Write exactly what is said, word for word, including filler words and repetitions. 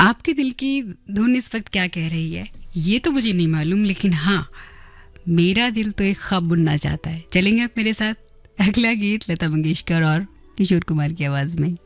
आपके दिल की धुन इस वक्त क्या कह रही है ये तो मुझे नहीं मालूम, लेकिन हाँ, मेरा दिल तो एक ख्वाब बुनना चाहता है। चलेंगे आप मेरे साथ? अगला गीत लता मंगेशकर और किशोर कुमार की आवाज में।